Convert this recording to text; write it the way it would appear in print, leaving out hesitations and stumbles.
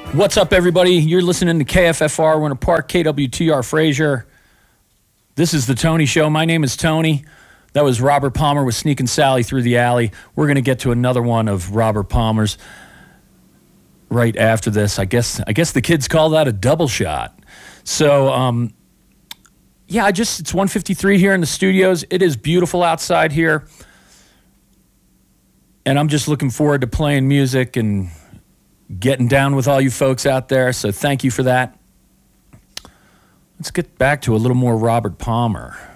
What's up, everybody? You're listening to KFFR, Winter Park, KWTR Fraser. This is the Tony Show. My name is Tony. That was Robert Palmer with Sneakin' Sally Through the Alley. We're going to get to another one of Robert Palmer's right after this. I guess the kids call that a double shot. So, yeah, it's 1:53 here in the studios. It is beautiful outside here. And I'm just looking forward to playing music and getting down with all you folks out there. So thank you for that. Let's get back to a little more Robert Palmer.